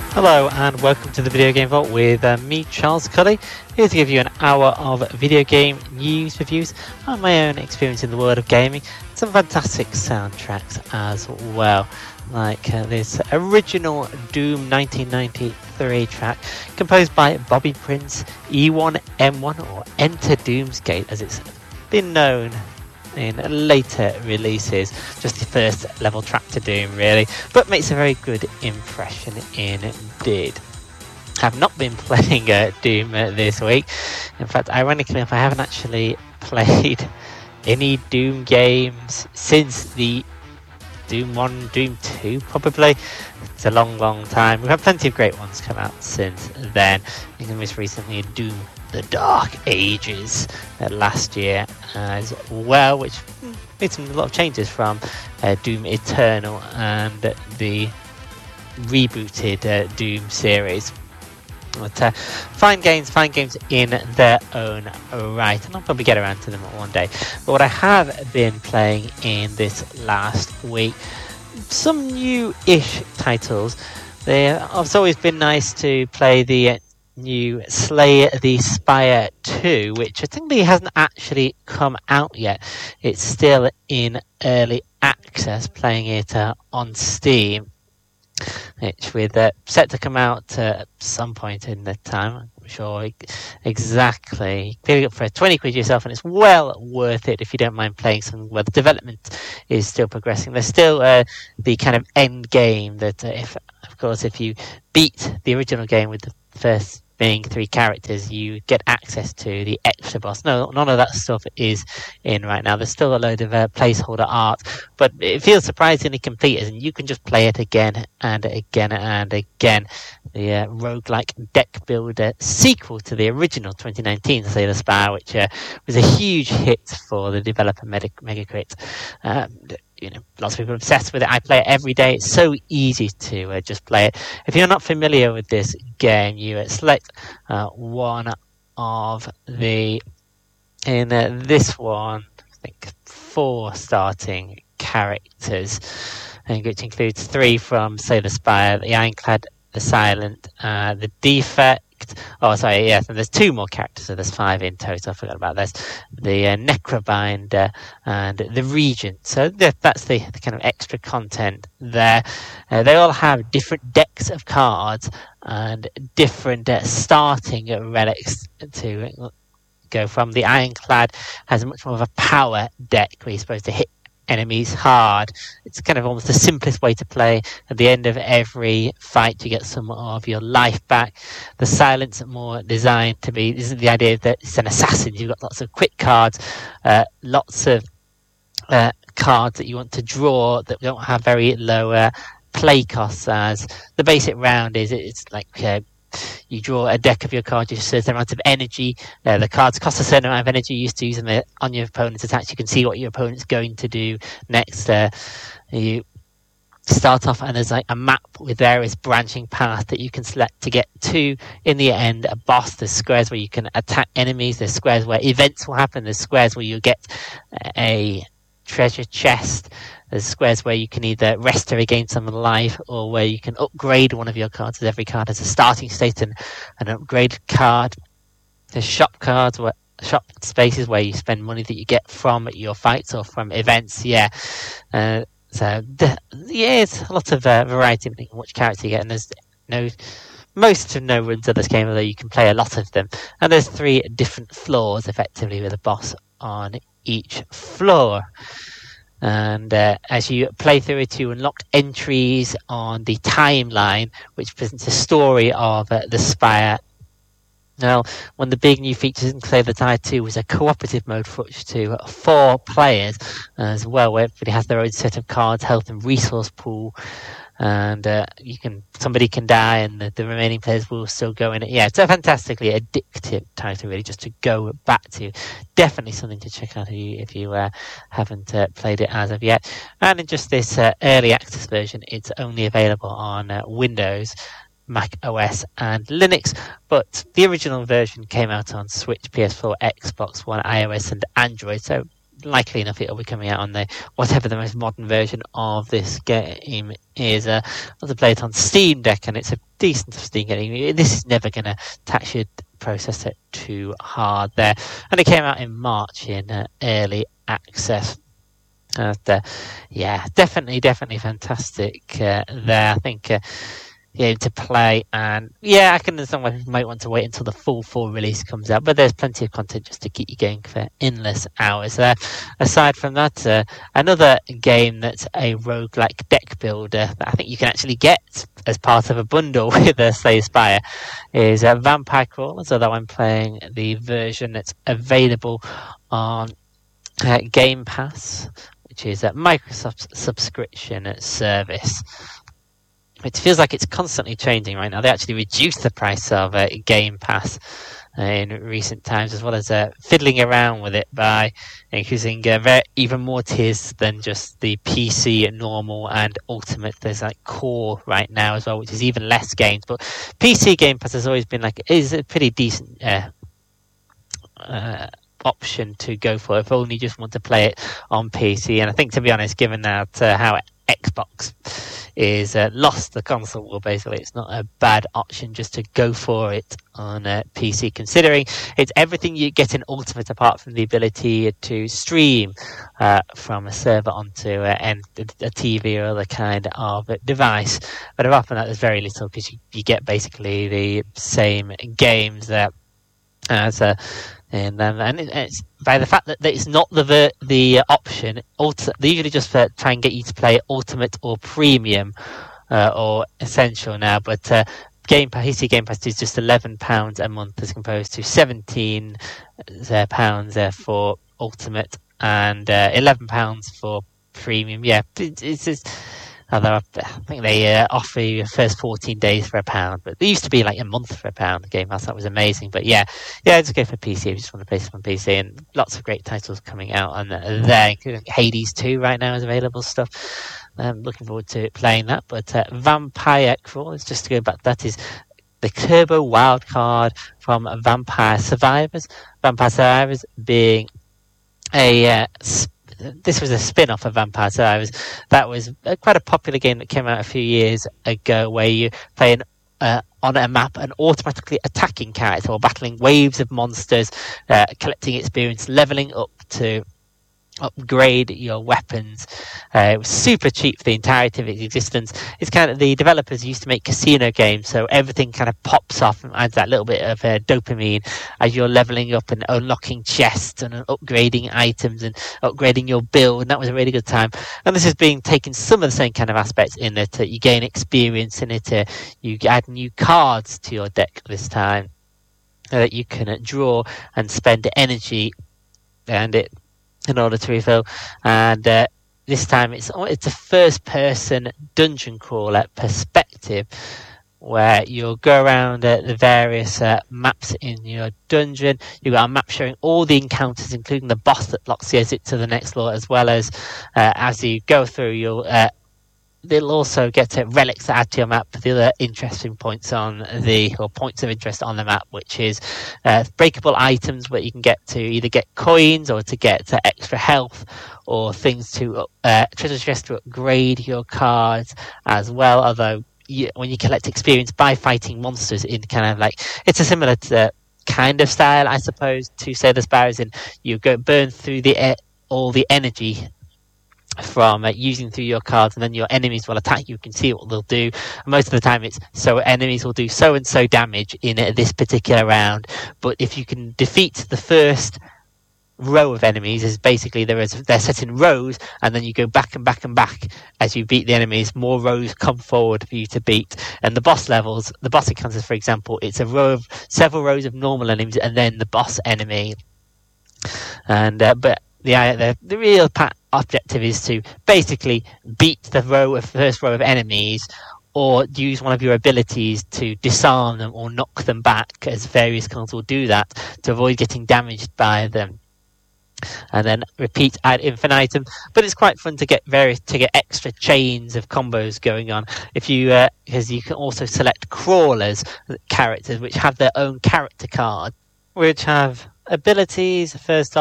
Hello and welcome to the Video Game Vault with me, Charles Cully, here to give you an hour of video game news, reviews, and my own experience in the world of gaming. Some fantastic soundtracks as well, like this original Doom 1993 track composed by Bobby Prince, E1M1 or Enter Doomsgate as it's been known in later releases, just the first level track to Doom really, but makes a very good impression indeed. Have not been playing Doom this week. In fact, ironically enough, I haven't actually played any Doom games since the Doom 1, Doom 2 probably. It's a long time. We've had plenty of great ones come out since then. I think most recently Doom The Dark Ages last year as well, which made a lot of changes from Doom Eternal and the rebooted Doom series. But fine games in their own right, and I'll probably get around to them one day. But what I have been playing in this last week, some new-ish titles. It's always been nice to play the new Slay the Spire 2, which I think hasn't actually come out yet. It's still in early access, playing it on Steam, which with set to come out at some point in the time. I'm not sure exactly. Pick it up for 20 quid yourself, and it's well worth it if you don't mind playing some where the development is still progressing. There's still the kind of end game that if you beat the original game with the first being 3 characters, you get access to the extra boss. No, none of that stuff is in right now. There's still a load of placeholder art, but it feels surprisingly complete, and you can just play it again and again and again. The roguelike deck builder sequel to the original 2019 Slay the Spire, which was a huge hit for the developer Megacrit. Lots of people are obsessed with it. I play it every day. It's so easy to just play it. If you're not familiar with this game, you select one of the, in this one, I think 4 starting characters, which includes 3 from Slay the Spire, the Ironclad, the Silent, the Defect. Oh, sorry, yes, and there's 2 more characters, so there's 5 in total. I forgot about this. The Necrobinder and the Regent. So that's the kind of extra content there. They all have different decks of cards and different starting relics to go from. The Ironclad has much more of a power deck where you're supposed to hit enemies hard. It's kind of almost the simplest way to play. At the end of every fight you get some of your life back. The Silence more designed to be, this is the idea that it's an assassin. You've got lots of quick cards, lots of cards that you want to draw that don't have very low play costs, as the basic round is. It's like you draw a deck of your cards, you use a certain amount of energy. The cards cost a certain amount of energy. You used to use them on your opponent's attacks. You can see what your opponent's going to do next. You start off and there's like a map with various branching paths that you can select to get to, in the end, a boss. There's squares where you can attack enemies. There's squares where events will happen. There's squares where you get a treasure chest. There's squares where you can either rest or regain some life, or where you can upgrade one of your cards, as every card has a starting state and an upgrade card. There's shop cards, shop spaces where you spend money that you get from your fights or from events. It's a lot of variety in which character you get, and there's most of no runs of this game, although you can play a lot of them. And there's 3 different floors, effectively, with a boss on each floor. And as you play through it, you unlock entries on the timeline, which presents a story of the Spire. Now, one of the big new features in Slay the Spire 2 was a cooperative mode for up to 4 players as well, where everybody has their own set of cards, health and resource pool. And somebody can die and the remaining players will still go in it. Yeah, it's a fantastically addictive title, really, just to go back to. Definitely something to check out if you haven't played it as of yet. And in just this early access version, it's only available on Windows, Mac OS and Linux, but the original version came out on Switch, PS4, Xbox One, iOS and Android, so likely enough it'll be coming out on the whatever the most modern version of this game is. I also play it on Steam Deck, and it's a decent Steam game. This is never going to tax your processor too hard there. And it came out in March in early access. Yeah, definitely fantastic there. I think to play, and yeah, I can understand why people might want to wait until the full release comes out, but there's plenty of content just to keep you going for endless hours there. Aside from that, another game that's a roguelike deck builder that I think you can actually get as part of a bundle with Slay Spire is Vampire Crawlers, although I'm playing the version that's available on Game Pass, which is a Microsoft subscription service. It feels like it's constantly changing right now. They actually reduced the price of Game Pass in recent times, as well as fiddling around with it by increasing even more tiers than just the PC, normal, and ultimate. There's like core right now as well, which is even less games. But PC Game Pass has always been is a pretty decent option to go for if only you just want to play it on PC. And I think, to be honest, given that how Xbox is lost the console war, basically it's not a bad option just to go for it on PC, considering it's everything you get in Ultimate apart from the ability to stream from a server onto a TV or other kind of device. But apart from that, there's very little, because you get basically the same games there as and it's by the fact that it's not the option. They usually just try and get you to play Ultimate or Premium or Essential now, but PC Game Pass is just £11 a month as opposed to £17 for Ultimate and £11 for Premium. Yeah, it's just. Although I think they offer you the first 14 days for £1, but they used to be like a month for £1. Game Pass, that was amazing. But yeah, just go for PC if you just want to play some on PC, and lots of great titles coming out on there, including Hades 2 right now is available stuff. I'm looking forward to playing that. But Vampire Crawlers, just to go back, that is the Turbo wildcard from Vampire Survivors. Vampire Survivors being this was a spin-off of Vampire Survivors. That was quite a popular game that came out a few years ago, where you play on a map an automatically attacking character or battling waves of monsters, collecting experience, leveling up to upgrade your weapons. It was super cheap for the entirety of its existence. It's kind of, the developers used to make casino games, so everything kind of pops off and adds that little bit of dopamine as you're leveling up and unlocking chests and upgrading items and upgrading your build, and that was a really good time. And this is being taken some of the same kind of aspects in that you gain experience in it, you add new cards to your deck this time that you can draw and spend energy and it in order to refill. And this time it's a first-person dungeon crawler perspective, where you'll go around the various maps in your dungeon. You've got a map showing all the encounters, including the boss that blocks the exit to the next floor, as well as you go through, they'll also get relics to add to your map, the other interesting points points of interest on the map, which is breakable items where you can get to either get coins or to get extra health, or things to treasure chests to upgrade your cards as well. Although when you collect experience by fighting monsters in kind of like, it's a similar kind of style, I suppose, to Slay the Spire, in you go burn through all the energy from using through your cards, and then your enemies will attack you. You can see what they'll do. And most of the time it's so enemies will do so and so damage in this particular round, but if you can defeat the first row of enemies, is basically they're set in rows, and then you go back and back and back as you beat the enemies. More rows come forward for you to beat. And the boss encounters, for example, it's several rows of normal enemies and then the boss enemy. And but the real objective is to basically beat the first row of enemies, or use one of your abilities to disarm them or knock them back, as various cards will do that, to avoid getting damaged by them. And then repeat ad infinitum. But it's quite fun to get extra chains of combos going on. Because you can also select crawlers, characters which have their own character card, which have abilities. First off,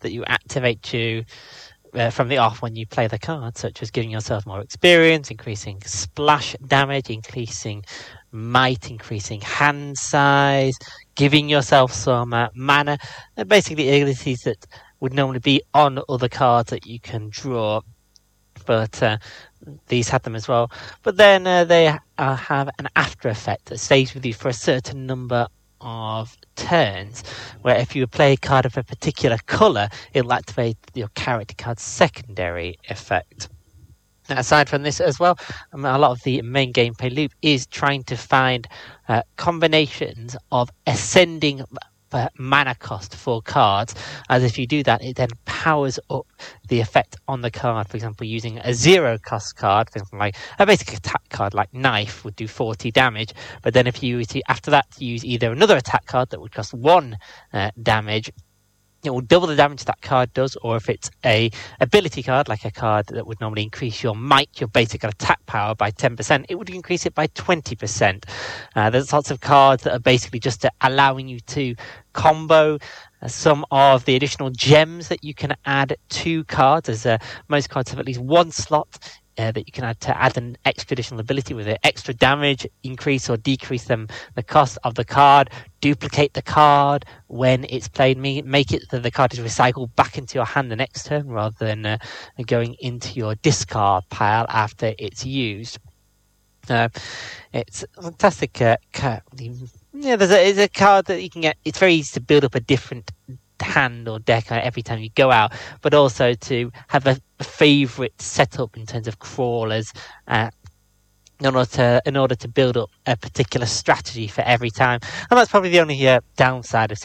that you activate from the off when you play the card, such as giving yourself more experience, increasing splash damage, increasing might, increasing hand size, giving yourself some mana. They're basically abilities that would normally be on other cards that you can draw, but these have them as well. But then they have an after effect that stays with you for a certain number of turns, where if you play a card of a particular colour, it'll activate your character card's secondary effect. Now, aside from this as well, a lot of the main gameplay loop is trying to find combinations of ascending mana cost for cards, as if you do that, it then powers up the effect on the card. For example, using a 0 cost card, something like a basic attack card like Knife would do 40 damage, but then if you after that use either another attack card that would cost 1 damage, it will double the damage that card does, or if it's a ability card, like a card that would normally increase your might, your basic attack power by 10%, it would increase it by 20%. There's lots of cards that are basically just allowing you to combo some of the additional gems that you can add to cards, as most cards have at least one slot that you can add to add an extra additional ability with an extra damage, increase or decrease the cost of the card, duplicate the card when it's played, make it that the card is recycled back into your hand the next turn rather than going into your discard pile after it's used. It's a fantastic there's a card that you can get. It's very easy to build up a different hand or deck every time you go out, but also to have a favourite setup in terms of crawlers in order to build up a particular strategy for every time. And that's probably the only downside of